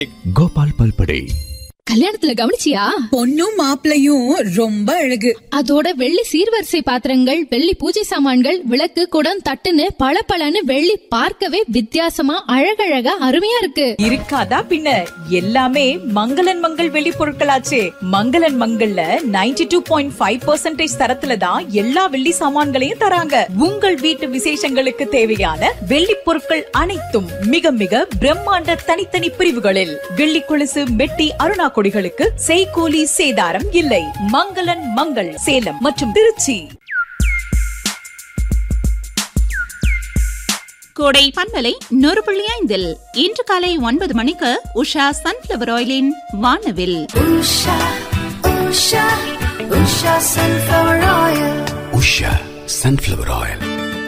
கோபால் பல்படை. கல்யாணத்துல கவனிச்சியா? பொண்ணும் மாப்பிளையும் ரொம்ப அழகு. அதோட வெள்ளி சீர்வரிசை பாத்திரங்கள், வெள்ளி பூஜை சாமான்கள், விளக்கு, குடம், தட்டுன்னு பளபளன்னு வெள்ளி பார்க்கவே வித்தியாசமா அழகழகா அருமையா இருக்கு. இருக்காதா பின்ன, எல்லாமே மங்களன் மங்கள் வெள்ளி பொருட்களாச்சே. மங்களன் மங்கள்ல 92.5% தரத்துல தான் எல்லா வெள்ளி சாமான்களையும் தராங்க. உங்கள் வீட்டு விசேஷங்களுக்கு தேவையான வெள்ளி பொருட்கள் அனைத்தும் மிக மிக பிரம்மாண்ட தனித்தனி பிரிவுகளில். வெள்ளி கொலுசு, மெட்டி, அருணா கொடிகளுக்கு செய்கூலி சேதாரம் இல்லை. மங்களன் மங்கள் சேலம் மற்றும் திருச்சி. கோடை பண்பலை 100.5 இன்று காலை 9 மணிக்கு உஷா சன்ஃபிளவர் ஆயிலின் வானவில். Usha sunflower oil.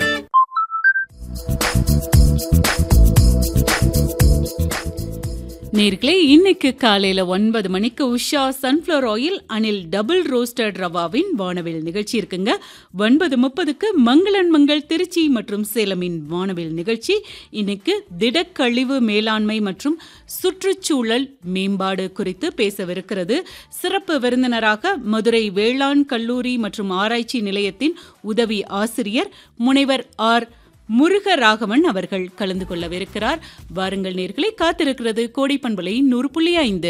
நேர்களே, இன்னைக்கு காலையில 9 மணிக்கு உஷா சன்ஃபிளவர் ஆயில் அணில் டபுள் ரோஸ்டட் ரவாவின் வானவில் நிகழ்ச்சி இருக்குங்க. 9:30க்கு மங்களன் மங்கள் திருச்சி மற்றும் சேலமின் வானவில் நிகழ்ச்சி. இன்னைக்கு திடக்கழிவு மேலாண்மை மற்றும் சுற்றுச்சூழல் மேம்பாடு குறித்து பேசவிருக்கிறது. சிறப்பு விருந்தினராக மதுரை வேளாண் கல்லூரி மற்றும் ஆராய்ச்சி நிலையத்தின் உதவி ஆசிரியர் முனைவர் ஆர் முருகராகவன் அவர்கள் கலந்து கொள்ளவிருக்கிறார். வாருங்கள் நேர்களை, காத்திருக்கிறது கோடை பண்பலை 100.5.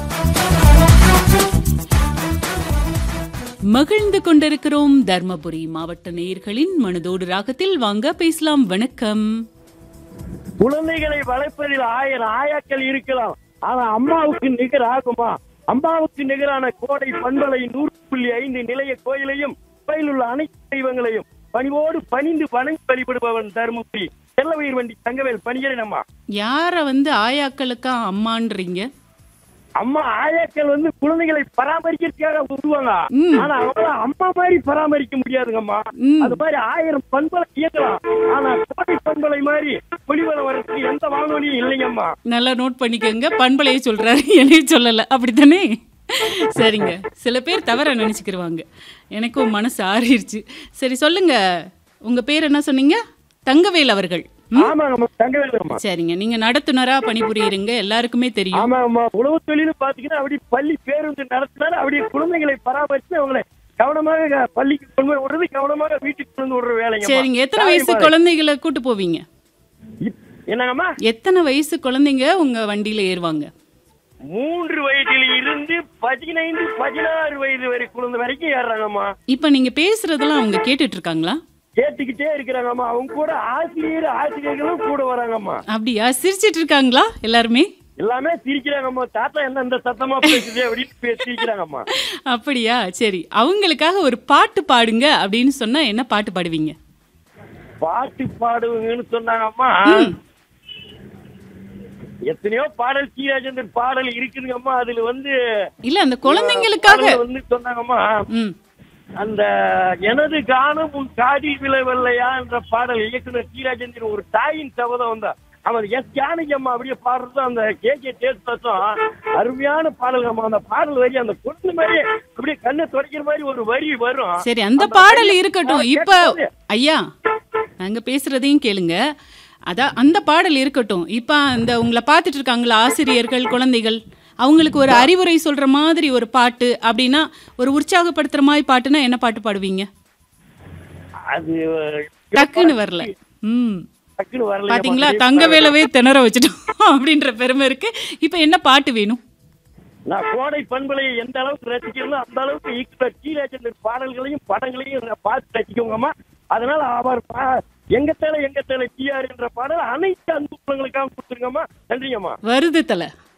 மகிழ்ந்து கொண்டிருக்கிறோம் தர்மபுரி மாவட்ட நேயர்களின் மனதோடு ராகத்தில். வாங்க பேசலாம். வணக்கம். குழந்தைகளை வளர்ப்பதில் 1000 ஆயாக்கள் இருக்கலாம், ஆனா அம்மாவுக்கு நிகர் ஆகுமா? அம்மாவுக்கு நிகரான கோடை பண்பலை 100.5 நிலைய கோயிலையும் கோயிலுள்ள அனைத்து தெய்வங்களையும் பணிவோடு பணிந்து வணங்கி வழிபடுபவன் தருமபுரி செல்லவயிர் வண்டி தங்கவேல் பணிகிறேன். அம்மா, யார ஆயாக்களுக்கா அம்மான்றீங்க? அம்மா ஆயாக்கள் குழந்தைகளை பராமரிக்கிறதுக்காக உருவாங்க, ஆனா அவங்க அம்மா மாதிரி பராமரிக்க முடியாதுங்கம்மா. அது மாதிரி 1000 பண்பலை இயக்கலாம், ஆனா கோடை பண்பலை மாதிரி ஒளிவளம் வரதுக்கு எந்த வாங்கொலியும் இல்லைங்கம்மா. நல்லா நோட் பண்ணிக்கோங்க. பண்பலையை சொல்றாரு, என்னையும் சொல்லல, அப்படித்தானே? சரிங்க. சில பேர் தவற நினைச்சுக்கிருவாங்க. எனக்கும் மனசு ஆறிடுச்சு. சரி, சொல்லுங்க, உங்க பேர் என்ன சொன்னீங்க? தங்கவேல் அவர்கள். சரிங்க. நீங்க நடத்துனரா பணிபுரியுறீங்க, எல்லாருக்குமே தெரியும். ஆமாம்மா, உழவு தொழில் பாத்தீங்கன்னா அப்படி பள்ளி பேருந்து நடத்தினாலும் அப்படியே குழந்தைகளை பராமரிச்சு அவங்களை கவனமாக பள்ளிக்கு கொண்டு போய் விடுறது, கவனமாக வீட்டுக்கு கொண்டு விடுற வேலைங்க. சரிங்க. எத்தனை வயசு குழந்தைகளை கூட்டு போவீங்க? என்னங்கம்மா? எத்தனை வயசு குழந்தைங்க உங்க வண்டியில ஏறுவாங்க? 3 வயதில் இருந்து 15, 16 வயது வரை குழந்தை வரைக்கும் ஏறாங்கம்மா. இப்ப நீங்க பேசுறதெல்லாம் அவங்க கேட்டுட்டு இருக்காங்களா? கேட்டுக்கிட்டே இருக்கிறாங்கம்மா. அவங்க கூட ஆசிரியர்களும் கூட வராங்கம்மா. அப்படியா? சிரிச்சிட்டு இருக்காங்களா எல்லாருமே? எல்லாமே சிரிக்கிறாங்கம்மா. தாத்தா என்ன இந்த சத்தமா பேசுது அப்படின்னு சிரிக்கிறாங்கம்மா. அப்படியா? சரி, அவங்களுக்காக ஒரு பாட்டு பாடுங்க அப்படின்னு சொன்னா என்ன பாட்டு பாடுவீங்க? பாட்டு பாடுவீங்கன்னு சொன்னாங்கம்மா. எத்தனையோ பாடல், சீராஜேந்தர் பாடல் இருக்குதுங்கம்மா. அதுல இல்ல, அந்த குழந்தைங்களுக்காக சொன்னாங்கம்மா. அந்த எனது காணும் உன் காதில் விளைவல்லையா என்ற பாடல் இயக்குனர் சீராஜேந்தர் ஒரு தாயின் சபதம் வந்தா அவன் எஸ் ஜானகி அம்மா அப்படியே பாடுறதும் அந்த கேஜே தேசம் அருமையான பாடல்கம்மா. அந்த பாடல் வரி அந்த குழந்தை மாதிரி அப்படியே கண்ணை துடைக்கிற மாதிரி ஒரு வரி வரும். சரி, அந்த பாடல் இருக்கட்டும். இப்ப ஐயா, நாங்க பேசுறதையும் கேளுங்க. அதான் அந்த பாடல் இருக்கட்டும். இப்ப அந்த உங்களை பார்த்துட்டு இருக்காங்களா ஆசிரியர்கள், குழந்தைகள், அவங்களுக்கு ஒரு அறிவுரை சொல்ற மாதிரி ஒரு பாட்டு அப்படின்னா, ஒரு உற்சாகப்படுத்துற மாதிரி பாட்டுனா என்ன பாட்டு பாடுவீங்க? அது டக்குன்னு வரல. பாத்தீங்களா, தங்கவேலவே திணற வச்சுட்டோம் அப்படின்ற பெருமை இருக்கு. இப்ப என்ன பாட்டு வேணும்? நான் கோடை பண்பலையை எந்த அளவுக்கு ரசிக்கிறோம் அந்த அளவுக்கு ஈக்குவல் சீராஜேந்தர் பாடல்களையும் படங்களையும் பார்த்து ரசிக்கோங்கம்மா. அதனால அவர் எங்க தேலை டிஆர் என்ற பாடல் அனைத்து அன்புகளுக்காக கொடுத்துருங்கம்மா. நன்றிங்கம்மா. வருது தலை.